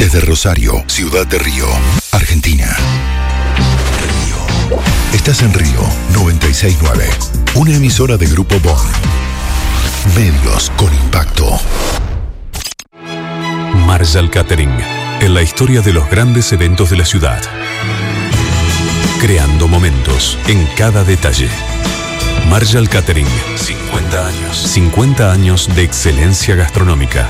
Desde Rosario, Ciudad de Río, Argentina. Río. Estás en Río 969, una emisora de Grupo Bon. Medios con impacto. Marshall Catering, en la historia de los grandes eventos de la ciudad. Creando momentos en cada detalle. Marshall Catering, 50 años. 50 años de excelencia gastronómica.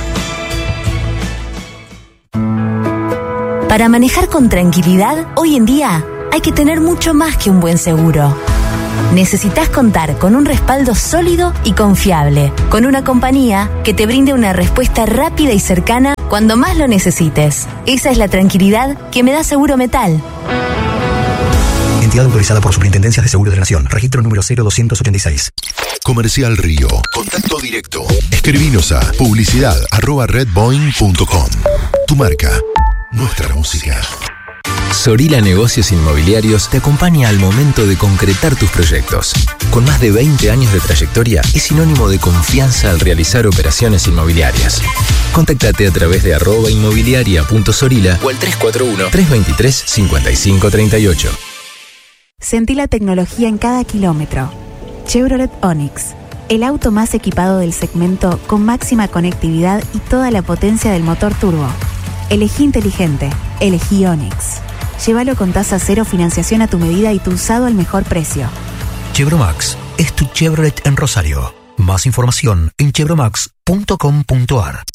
Para manejar con tranquilidad, hoy en día hay que tener mucho más que un buen seguro. Necesitas contar con un respaldo sólido y confiable, con una compañía que te brinde una respuesta rápida y cercana cuando más lo necesites. Esa es la tranquilidad que me da Seguro Metal. Entidad autorizada por Superintendencias de Seguros de la Nación. Registro número 0286. Comercial Río. Contacto directo. Escribinos a publicidad@redboeing.com. Tu marca. Nuestra música. Sorila Negocios Inmobiliarios te acompaña al momento de concretar tus proyectos. Con más de 20 años de trayectoria, es sinónimo de confianza al realizar operaciones inmobiliarias. Contactate a través de @inmobiliaria.sorila o al 341-323-5538. Sentí la tecnología en cada kilómetro. Chevrolet Onix, el auto más equipado del segmento con máxima conectividad y toda la potencia del motor turbo. Elegí inteligente, elegí Onix. Llévalo con tasa cero, financiación a tu medida y tu usado al mejor precio. Chevromax es tu Chevrolet en Rosario. Más información en chevromax.com.ar.